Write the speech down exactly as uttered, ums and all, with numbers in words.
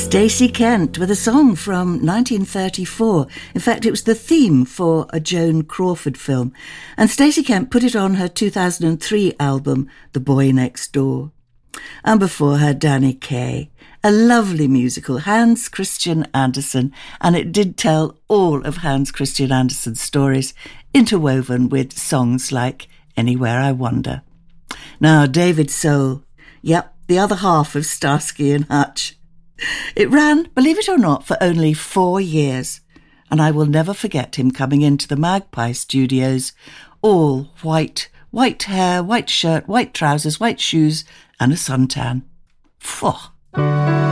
Stacey Kent with a song from nineteen thirty-four. In fact, it was the theme for a Joan Crawford film. And Stacey Kent put it on her two thousand three album, The Boy Next Door. And before her, Danny Kaye. A lovely musical, Hans Christian Andersen, and it did tell all of Hans Christian Andersen's stories, interwoven with songs like Anywhere I Wander. Now, David Soul, yep, the other half of Starsky and Hutch. It ran, believe it or not, for only four years, and I will never forget him coming into the Magpie Studios, all white, white hair, white shirt, white trousers, white shoes, and a suntan. Phew.